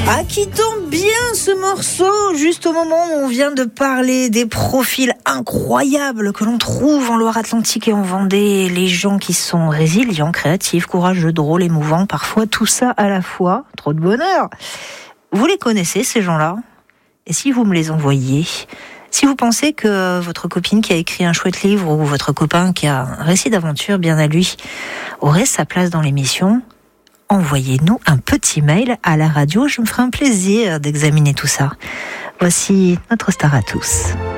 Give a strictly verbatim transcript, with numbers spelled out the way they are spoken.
Ah, qui tombe bien ce morceau, juste au moment où on vient de parler des profils incroyables que l'on trouve en Loire-Atlantique et en Vendée. Les gens qui sont résilients, créatifs, courageux, drôles, émouvants, parfois tout ça à la fois. Trop de bonheur. Vous les connaissez, ces gens-là ? Et si vous me les envoyiez ? Si vous pensez que votre copine qui a écrit un chouette livre ou votre copain qui a un récit d'aventure bien à lui aurait sa place dans l'émission, envoyez-nous un petit mail à la radio, je me ferai un plaisir d'examiner tout ça. Voici notre star à tous.